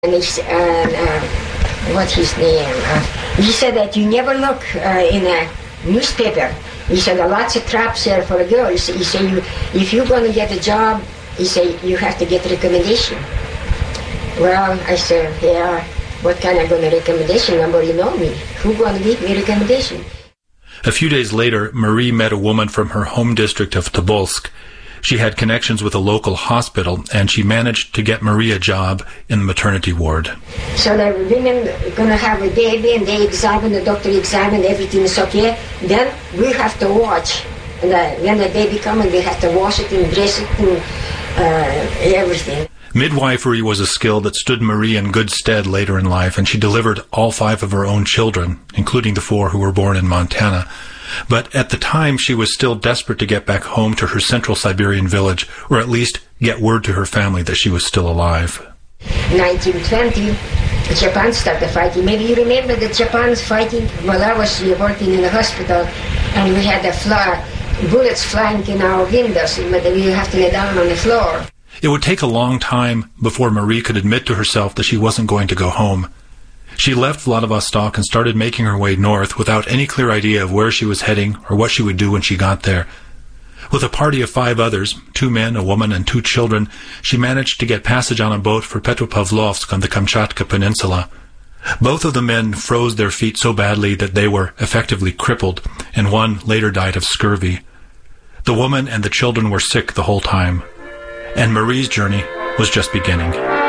And what's his name? He said that you never look in a newspaper. He said there are lots of traps there for a girl. He said if you're going to get a job, he said you have to get recommendation. Well, I said, yeah, what kind of going to recommendation? Nobody know me. Who going to give me recommendation? A few days later, Marie met a woman from her home district of Tobolsk. She had connections with a local hospital, and she managed to get Marie a job in the maternity ward. So the women are going to have a baby, and they examine, the doctor examine, everything is okay. Then we have to watch. And when the baby comes, they have to wash it and dress it and everything. Midwifery was a skill that stood Marie in good stead later in life, and she delivered all 5 of her own children, including the 4 who were born in Montana. But at the time, she was still desperate to get back home to her central Siberian village, or at least get word to her family that she was still alive. 1920, Japan started fighting. Maybe you remember that Japan's fighting? Well, I was working in the hospital, and we had bullets flying in our windows, but we have to lay down on the floor. It would take a long time before Marie could admit to herself that she wasn't going to go home. She left Vladivostok and started making her way north without any clear idea of where she was heading or what she would do when she got there. With a party of 5 others, 2 men, a woman, and 2 children, she managed to get passage on a boat for Petropavlovsk on the Kamchatka Peninsula. Both of the men froze their feet so badly that they were effectively crippled, and one later died of scurvy. The woman and the children were sick the whole time, and Marie's journey was just beginning.